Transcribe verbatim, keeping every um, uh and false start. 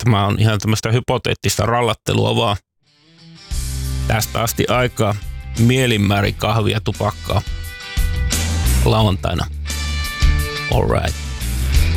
Tämä on ihan tämmöistä hypoteettista rallattelua vaan. Tästä asti aikaa mielinmäärin kahvia tupakkaa lauantaina. All right.